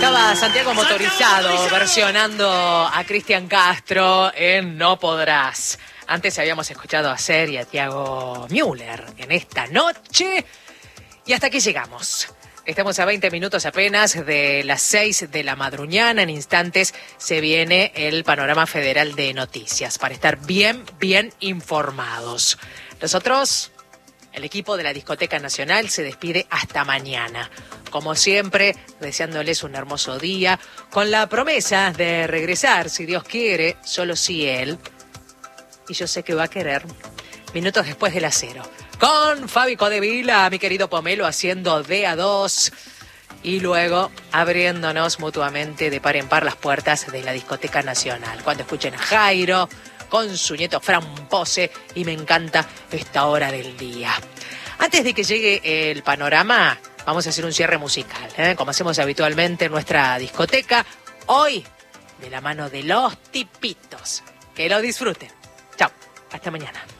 Estaba Santiago Motorizado versionando a Cristian Castro en No Podrás. Antes habíamos escuchado a Ser y a Tiago Müller en Esta Noche. Y hasta aquí llegamos. Estamos a 20 minutos apenas de las 6 de la madruñana. En instantes se viene el panorama federal de noticias para estar bien informados. Nosotros, el equipo de la Discoteca Nacional, se despide hasta mañana. Como siempre, deseándoles un hermoso día, con la promesa de regresar, si Dios quiere, solo si Él, y yo sé que va a querer, minutos después de las 0. Con Fabi Codevila, mi querido Pomelo, haciendo de a 2 y luego abriéndonos mutuamente de par en par las puertas de la Discoteca Nacional. Cuando escuchen a Jairo con su nieto Fran Pose, y me encanta esta hora del día. Antes de que llegue el panorama, vamos a hacer un cierre musical, como hacemos habitualmente en nuestra discoteca. Hoy, de la mano de Los Tipitos. Que lo disfruten. Chao, hasta mañana.